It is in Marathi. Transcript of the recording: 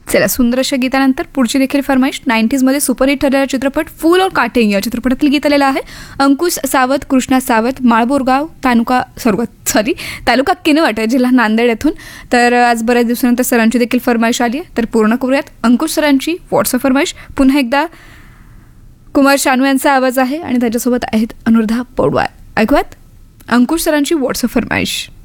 चला, सुंदर अशा गीतानंतर पुढची देखील फरमाईश. 90s सुपरहिट ठरलेला चित्रपट फूल और काटे या चित्रपटातील गीत आलेलं आहे. अंकुश सावंत, कृष्णा सावंत, माळबोरगाव तालुका किनवट, जिल्हा नांदेड येथून. तर आज बऱ्याच दिवसानंतर सरांची देखील फरमाईश आली आहे. तर पूर्ण करूयात अंकुश सरांची व्हॉट्सअप फरमाईश. पुन्हा एकदा कुमार शानू यांचा आवाज आहे आणि त्याच्यासोबत आहेत अनुराधा पौडवाल. ऐकूयात अंकुश सरांची व्हॉट्सअप फरमाईश.